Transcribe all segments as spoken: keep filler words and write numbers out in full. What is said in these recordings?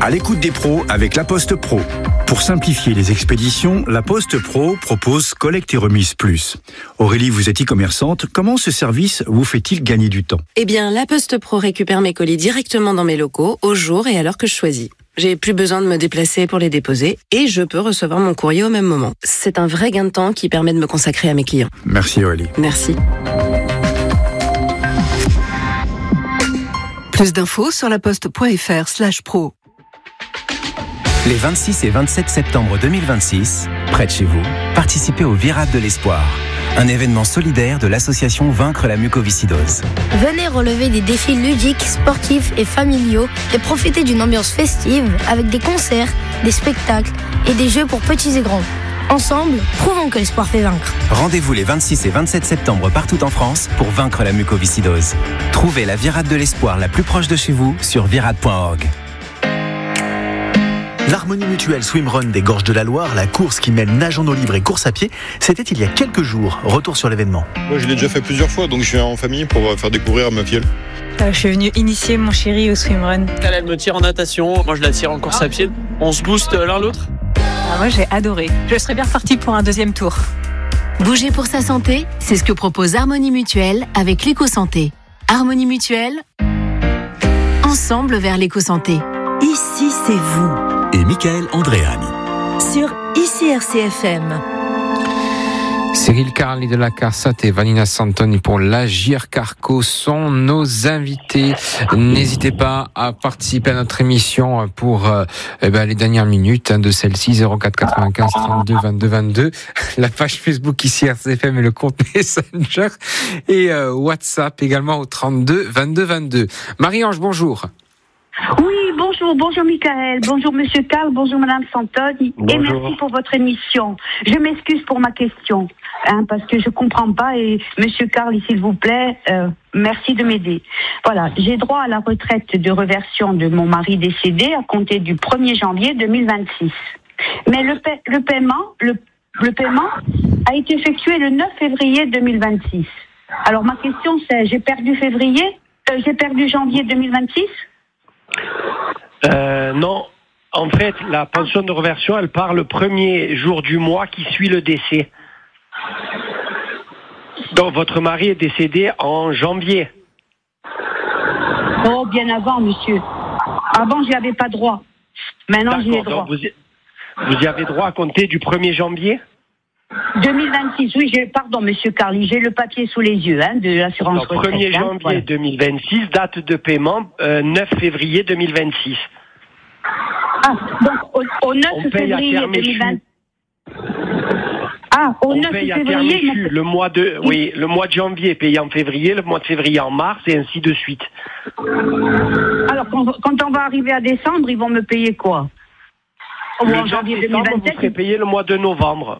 À l'écoute des pros avec La Poste Pro. Pour simplifier les expéditions, La Poste Pro propose collecte et remise plus. Aurélie, vous êtes e-commerçante. Comment ce service vous fait-il gagner du temps ? Eh bien, La Poste Pro récupère mes colis directement dans mes locaux, au jour et à l'heure que je choisis. J'ai plus besoin de me déplacer pour les déposer et je peux recevoir mon courrier au même moment. C'est un vrai gain de temps qui permet de me consacrer à mes clients. Merci Aurélie. Merci. Plus d'infos sur laposte.fr slash pro. Les vingt-six et vingt-sept septembre deux mille vingt-six, près de chez vous, participez au Virade de l'Espoir, un événement solidaire de l'association Vaincre la mucoviscidose. Venez relever des défis ludiques, sportifs et familiaux et profiter d'une ambiance festive avec des concerts, des spectacles et des jeux pour petits et grands. Ensemble, prouvons que l'espoir fait vaincre. Rendez-vous les vingt-six et vingt-sept septembre partout en France pour vaincre la mucoviscidose. Trouvez la Virade de l'Espoir la plus proche de chez vous sur virade point org. L'Harmonie Mutuelle Swimrun des Gorges de la Loire, la course qui mêle nage en eau libre et course à pied, c'était il y a quelques jours. Retour sur l'événement. Moi, je l'ai déjà fait plusieurs fois, donc je viens en famille pour faire découvrir à ma filleule. Euh, je suis venue initier mon chéri au swimrun. Elle, elle me tire en natation, moi je la tire en course à pied. On se booste l'un l'autre. Ah, moi j'ai adoré. Je serais bien repartie pour un deuxième tour. Bouger pour sa santé, c'est ce que propose Harmonie Mutuelle avec l'éco-santé. Harmonie Mutuelle, ensemble vers l'éco-santé. Ici, c'est vous. Et Michael Andréani. Sur I C R C F M. Cyril Carli de la Carsat et Vanina Santoni pour l'Agir Carco sont nos invités. N'hésitez pas à participer à notre émission pour euh, eh ben, les dernières minutes hein, de celle-ci, zéro quatre quatre-vingt-quinze trente-deux vingt-deux vingt-deux. La page Facebook ici R C F M et le compte Messenger et euh, WhatsApp également au trente-deux vingt-deux vingt-deux. Marie-Ange, bonjour. Oui, bonjour, bonjour Michael, bonjour Monsieur Carl, bonjour Madame Santoni, et merci pour votre émission. Je m'excuse pour ma question, hein, parce que je comprends pas, et Monsieur Carl, s'il vous plaît, euh, merci de m'aider. Voilà, j'ai droit à la retraite de réversion de mon mari décédé à compter du premier janvier deux mille vingt-six. Mais le, pa- le paiement, le, le paiement a été effectué le neuf février deux mille vingt-six. Alors ma question c'est, j'ai perdu février, euh, j'ai perdu janvier deux mille vingt-six? Euh, non, en fait, la pension de réversion, elle part le premier jour du mois qui suit le décès. Donc, votre mari est décédé en janvier. Oh, bien avant, monsieur. Avant, j'y avais pas droit. Maintenant, j'y ai droit. Vous, vous y avez droit à compter du premier janvier deux mille vingt-six, oui, j'ai, pardon, monsieur Carly, j'ai le papier sous les yeux, hein, de l'assurance retraite. premier janvier voilà. deux mille vingt-six, date de paiement, euh, neuf février deux mille vingt-six. Ah, donc, au, au neuf février deux mille vingt. Ah, au on neuf paye février. À mon... le mois de, oui, le mois de janvier est payé en février, le mois de février en mars, et ainsi de suite. Alors, quand, quand on va arriver à décembre, ils vont me payer quoi? Au mois de janvier deux mille vingt-sept. Vous serez payé le mois de novembre.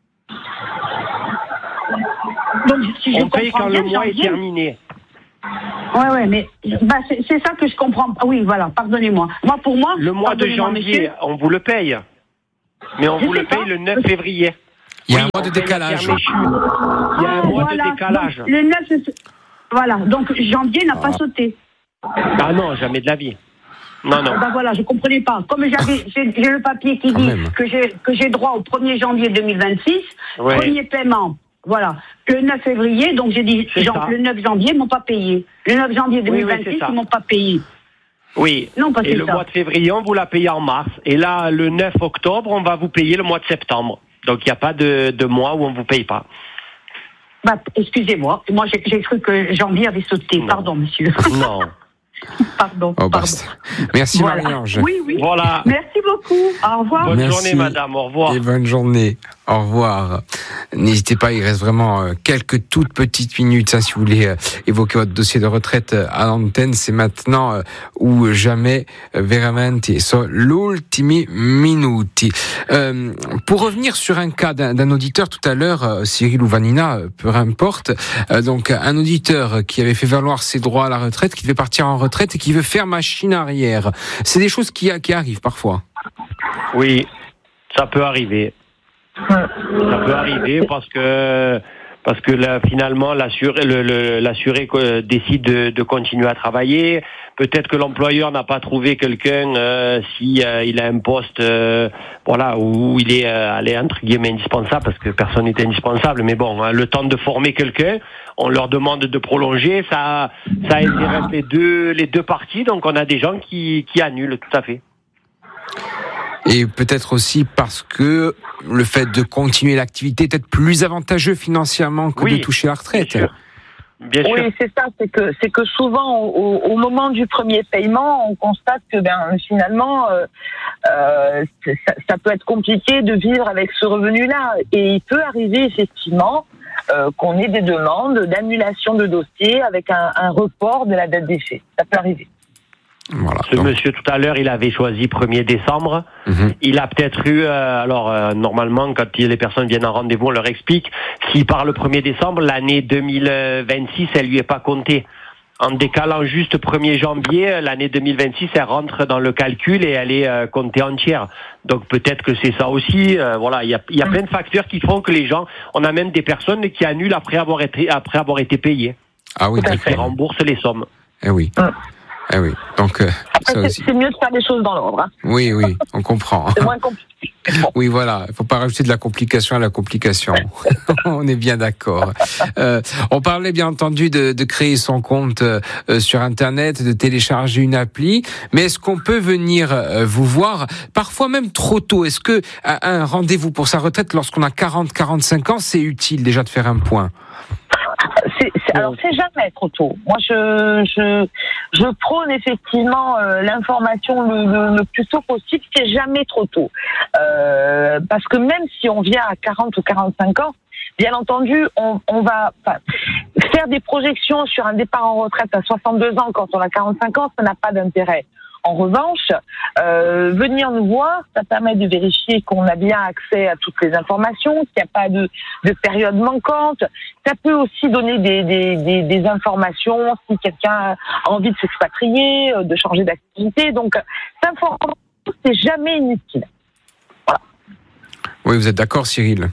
Donc, si je on paye quand bien, le mois janvier... est terminé. Ouais, ouais, mais bah, c'est, c'est ça que je comprends. Oui, voilà, pardonnez-moi. Moi, pour moi, le mois de janvier, monsieur, on vous le paye, mais on je vous le paye pas. le neuf février. Il y a oui, un mois de décalage. Il y a un mois voilà. de décalage. Donc, le neuf, voilà. Donc janvier n'a ah. pas sauté. Ah non, jamais de la vie. Non, non. Ben voilà, je comprenais pas. Comme j'avais, j'ai, j'ai le papier qui dit que j'ai, que j'ai droit au premier janvier deux mille vingt-six, ouais. Premier paiement, voilà, le neuf février, donc j'ai dit, genre, le neuf janvier, ils m'ont pas payé. Le neuf janvier deux mille vingt-six, oui, oui, ils m'ont pas payé. Oui. Non, pas et le ça. mois de février, on vous l'a payé en mars. Et là, le neuf octobre, on va vous payer le mois de septembre. Donc, il n'y a pas de, de mois où on vous paye pas. Bah, excusez-moi. Moi, j'ai, j'ai cru que janvier avait sauté. Non. Pardon, monsieur. Non. Pardon. Oh, pardon. Merci voilà. Marie-Ange. Oui, oui. Voilà. Merci beaucoup. Au revoir. Bonne Merci. journée, madame. Au revoir. Et bonne journée. Au revoir. N'hésitez pas, il reste vraiment quelques toutes petites minutes. Ça, si vous voulez évoquer votre dossier de retraite à l'antenne, c'est maintenant ou jamais. Veramente so l'ultimi minuti. Euh, pour revenir sur un cas d'un, d'un auditeur tout à l'heure, Cyril ou Vanina, peu importe. Euh, donc, un auditeur qui avait fait valoir ses droits à la retraite, qui devait partir en retraite et qui veut faire machine arrière. C'est des choses qui, qui arrivent parfois. Oui, ça peut arriver. Ça peut arriver parce que parce que là, finalement, l'assuré, le, le, l'assuré décide de, de continuer à travailler. Peut-être que l'employeur n'a pas trouvé quelqu'un euh, si euh, il a un poste, euh, voilà, où il est euh, allé entre guillemets indispensable, parce que personne n'est indispensable. Mais bon, hein, le temps de former quelqu'un, on leur demande de prolonger, ça, ça intéresse les deux, les deux parties. Donc, on a des gens qui, qui annulent, tout à fait. Et peut-être aussi parce que le fait de continuer l'activité est peut-être plus avantageux financièrement que oui, de toucher la retraite. Bien sûr. Bien oui, sûr. c'est ça. C'est que c'est que souvent au, au moment du premier paiement, on constate que ben finalement euh, euh, ça, ça peut être compliqué de vivre avec ce revenu-là, et il peut arriver effectivement euh, qu'on ait des demandes d'annulation de dossier avec un, un report de la date d'effet. Ça peut arriver. Voilà, Ce donc. monsieur tout à l'heure, il avait choisi premier décembre. Mmh. Il a peut-être eu, euh, alors euh, normalement, quand les personnes viennent en rendez-vous, on leur explique, s'il part le premier décembre, l'année deux mille vingt-six, elle lui est pas comptée. En décalant juste premier janvier, l'année deux mille vingt-six, elle rentre dans le calcul et elle est euh, comptée entière. Donc peut-être que c'est ça aussi. Euh, voilà, il y a, il y a plein de facteurs qui font que les gens, on a même des personnes qui annulent après avoir été, après avoir été payées. Ah oui, d'accord. Qui remboursent les sommes. Eh oui. Mmh. Eh oui, donc euh, après, ça aussi. C'est mieux de faire des choses dans l'ordre. Hein. Oui, oui, on comprend. C'est moins compliqué. Bon. Oui, voilà, il faut pas rajouter de la complication à la complication. On est bien d'accord. Euh, on parlait bien entendu de, de créer son compte euh, sur Internet, de télécharger une appli, mais est-ce qu'on peut venir euh, vous voir, parfois même trop tôt? Est-ce que un rendez-vous pour sa retraite lorsqu'on a quarante à quarante-cinq ans, c'est utile déjà de faire un point? C'est, c'est, alors c'est jamais trop tôt. Moi je je je prône effectivement euh, l'information le, le, le plus tôt possible. C'est jamais trop tôt, euh, parce que même si on vient à quarante ou quarante-cinq ans, bien entendu on, on va enfin, faire des projections sur un départ en retraite à soixante-deux ans quand on a quarante-cinq ans, ça n'a pas d'intérêt. En revanche, euh, venir nous voir, ça permet de vérifier qu'on a bien accès à toutes les informations, qu'il n'y a pas de, de période manquante. Ça peut aussi donner des, des, des, des informations si quelqu'un a envie de s'expatrier, de changer d'activité. Donc, s'informer, c'est jamais inutile. Voilà. Oui, vous êtes d'accord, Cyril?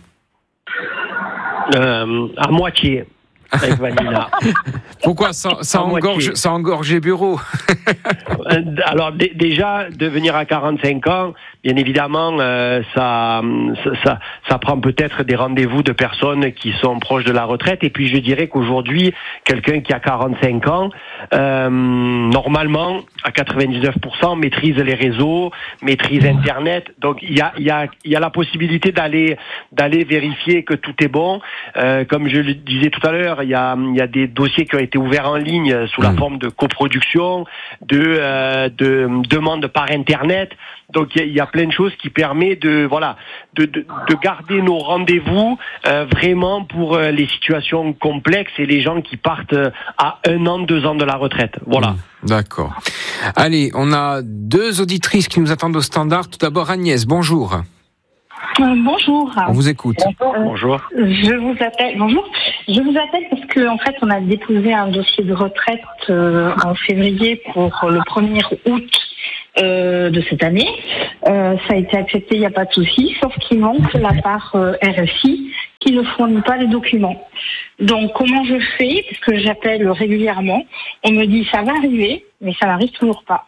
euh, À moitié. Avec Vanina. Pourquoi ça, ça, engorge, ça engorge les bureaux? Alors d- déjà, de venir à quarante-cinq ans, bien évidemment, euh, ça, ça, ça prend peut-être des rendez-vous de personnes qui sont proches de la retraite. Et puis je dirais qu'aujourd'hui, quelqu'un qui a quarante-cinq ans, euh, normalement, à quatre-vingt-dix-neuf pour cent, maîtrise les réseaux, maîtrise Internet. Donc il y a, il y a, il y a la possibilité d'aller, d'aller vérifier que tout est bon. Euh, comme je le disais tout à l'heure, il y a, il y a des dossiers qui ont été ouverts en ligne sous la forme de coproduction, de, euh, de demande par Internet. Donc il y, y a plein de choses qui permettent de voilà de, de, de garder nos rendez-vous euh, vraiment pour euh, les situations complexes et les gens qui partent à un an, deux ans de la retraite. Voilà. Mmh, d'accord. Allez, on a deux auditrices qui nous attendent au standard. Tout d'abord Agnès, bonjour. Euh, bonjour. On vous écoute. Bonjour. Euh, bonjour. Je vous appelle. Bonjour. Je vous appelle parce que en fait, on a déposé un dossier de retraite euh, en février pour le premier août euh, de cette année. Euh, ça a été accepté, il n'y a pas de souci, sauf qu'il manque la part euh, R S I qui ne fournit pas les documents. Donc, comment je fais? Parce que j'appelle régulièrement. On me dit ça va arriver, mais ça n'arrive toujours pas.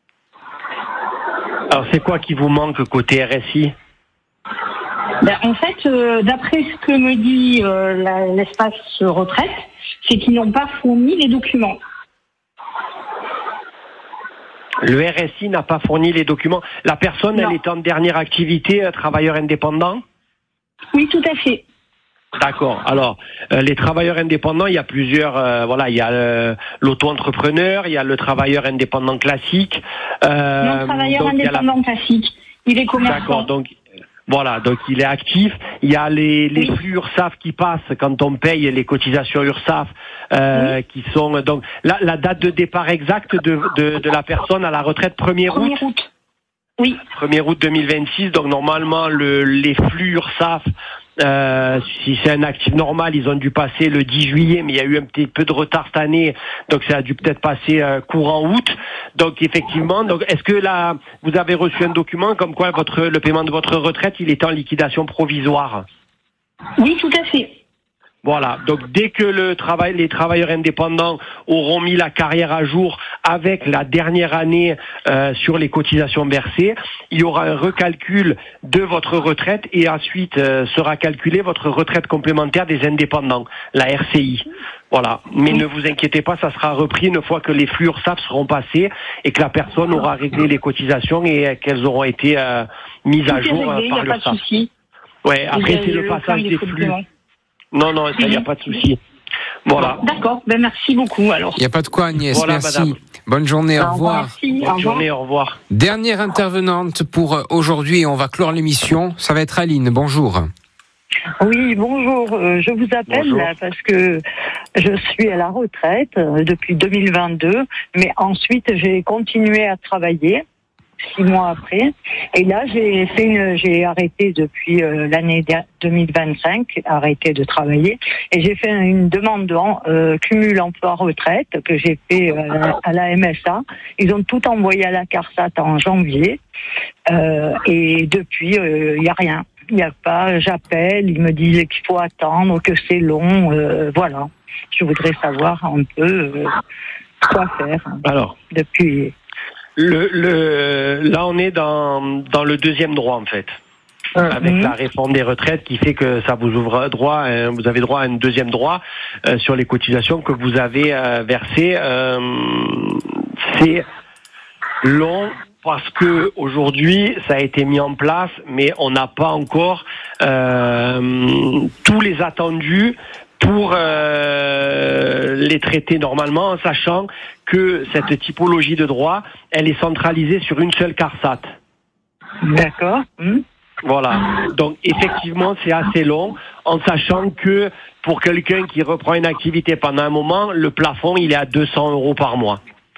Alors, c'est quoi qui vous manque côté R S I? Ben, en fait, euh, d'après ce que me dit euh, la, l'espace retraite, c'est qu'ils n'ont pas fourni les documents. Le R S I n'a pas fourni les documents. La personne, non. Elle est en dernière activité, travailleur indépendant? Oui, tout à fait. D'accord. Alors, euh, les travailleurs indépendants, il y a plusieurs. Euh, voilà, il y a euh, l'auto-entrepreneur, il y a le travailleur indépendant classique. Euh, non, travailleur indépendant la... classique. Il est commerçant. D'accord. Donc. Voilà, donc il est actif. Il y a les, les oui. flux URSSAF qui passent quand on paye les cotisations URSSAF, euh, oui. qui sont donc la, la date de départ exacte de, de, de la personne à la retraite premier août. août. Oui. premier août deux mille vingt-six. Donc normalement le, les flux URSSAF, euh, si c'est un actif normal, ils ont dû passer le dix juillet, mais il y a eu un petit peu de retard cette année, donc ça a dû peut-être passer euh, courant août. Donc effectivement, donc est-ce que là vous avez reçu un document comme quoi votre le paiement de votre retraite il est en liquidation provisoire? Oui, tout à fait. Voilà, donc dès que le travail, les travailleurs indépendants auront mis la carrière à jour avec la dernière année euh, sur les cotisations versées, il y aura un recalcul de votre retraite et ensuite euh, sera calculée votre retraite complémentaire des indépendants, la R C I. Voilà, mais ne vous inquiétez pas, ça sera repris une fois que les flux URSSAF seront passés et que la personne aura réglé les cotisations et qu'elles auront été euh, mises à jour réglé, par l'URSSAF. Ouais, après c'est le passage des flux. Non, non, ça, il n'y a pas de souci. Voilà. D'accord, ben merci beaucoup. Alors. Il n'y a pas de quoi, Agnès, voilà, merci. madame. Bonne journée, au revoir. Merci, Bonne au revoir. journée, au revoir. Dernière intervenante pour aujourd'hui, et on va clore l'émission. Ça va être Aline, bonjour. Oui, bonjour. Euh, je vous appelle Bonjour. là parce que je suis à la retraite euh, depuis deux mille vingt-deux, mais ensuite j'ai continué à travailler six mois après. Et là, j'ai fait une, j'ai arrêté depuis euh, l'année deux mille vingt-cinq, arrêté de travailler, et j'ai fait une demande de euh, cumul emploi-retraite que j'ai fait euh, à la M S A. Ils ont tout envoyé à la CARSAT en janvier, euh, et depuis, il euh, n'y a rien. Il n'y a pas, j'appelle, ils me disent qu'il faut attendre, que c'est long, euh, voilà. Je voudrais savoir un peu euh, quoi faire. Alors, depuis. Le, le, là, on est dans, dans le deuxième droit, en fait. Euh, avec mmh. la réforme des retraites qui fait que ça vous ouvre droit, hein, vous avez droit à un deuxième droit euh, sur les cotisations que vous avez euh, versées. Euh, c'est long parce que aujourd'hui, ça a été mis en place, mais on n'a pas encore euh, tous les attendus pour euh, les traiter normalement, en sachant que cette typologie de droit, elle est centralisée sur une seule CARSAT. D'accord. Mmh. Voilà. Donc effectivement, c'est assez long, en sachant que pour quelqu'un qui reprend une activité pendant un moment, le plafond, il est à deux cents euros par mois.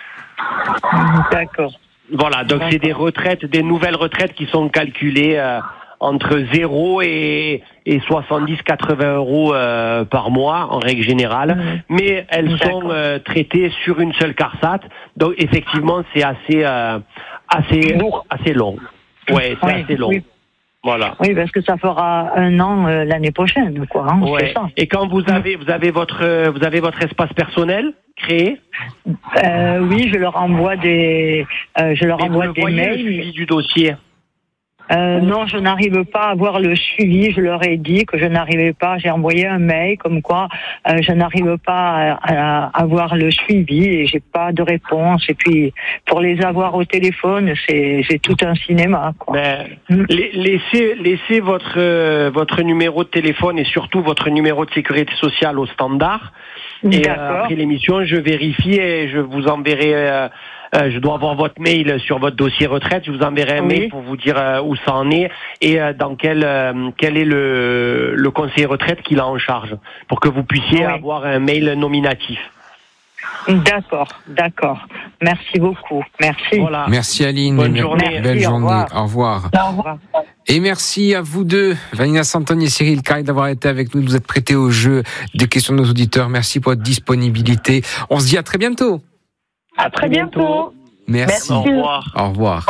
D'accord. Voilà. Donc c'est des retraites, des nouvelles retraites qui sont calculées euh, entre zéro et, et soixante-dix à quatre-vingts euros euh, par mois, en règle générale. Mmh. Mais elles D'accord. sont euh, traitées sur une seule CARSAT. Donc, effectivement, c'est assez, euh, assez, assez long. Ouais, c'est oui, assez long. Oui. Voilà. Oui, parce que ça fera un an euh, l'année prochaine, quoi. Hein, ouais. c'est ça. Et quand vous avez, vous avez votre, vous avez votre espace personnel créé? euh, Oui, je leur envoie des, euh, je leur Mais envoie vous des voyez mails. Le suivi du dossier. Euh, non, je n'arrive pas à avoir le suivi. Je leur ai dit que je n'arrivais pas. J'ai envoyé un mail comme quoi euh, je n'arrive pas à, à avoir le suivi et j'ai pas de réponse. Et puis pour les avoir au téléphone, c'est, c'est tout un cinéma, quoi. Ben, mmh. laissez, laissez votre euh, votre numéro de téléphone et surtout votre numéro de sécurité sociale au standard. Et euh, après l'émission, je vérifie et je vous enverrai. Euh, Euh, je dois avoir votre mail sur votre dossier retraite. Je vous enverrai un oui. mail pour vous dire euh, où ça en est et euh, dans quel euh, quel est le le conseiller retraite qu'il a en charge, pour que vous puissiez oui. avoir un mail nominatif. D'accord, d'accord. Merci beaucoup. Merci. Voilà. Merci Aline. Bonne journée. Merci, Belle journée. Au revoir. Au revoir. Et merci à vous deux, Vanina Santoni et Cyril Caille, d'avoir été avec nous, de vous être prêtés au jeu des questions de nos auditeurs. Merci pour votre disponibilité. On se dit à très bientôt. À très bientôt. Merci. Merci. Au revoir. Au revoir.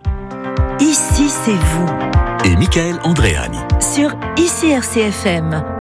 Ici, c'est vous. Et Michael Andréani. Sur I C R C F M.